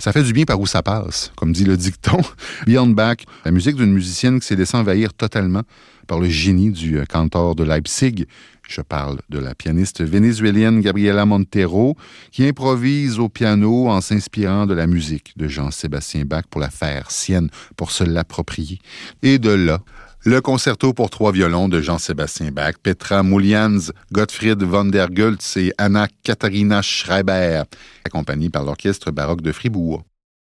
Ça fait du bien par où ça passe, comme dit le dicton. Beyond Bach, la musique d'une musicienne qui s'est laissée envahir totalement par le génie du cantor de Leipzig. Je parle de la pianiste vénézuélienne Gabriela Montero, qui improvise au piano en s'inspirant de la musique de Jean-Sébastien Bach pour la faire sienne, pour se l'approprier. Et de là, le concerto pour 3 violons de Jean-Sébastien Bach, Petra Moulians, Gottfried von der Goltz et Anna-Katharina Schreiber, accompagnés par l'Orchestre baroque de Fribourg.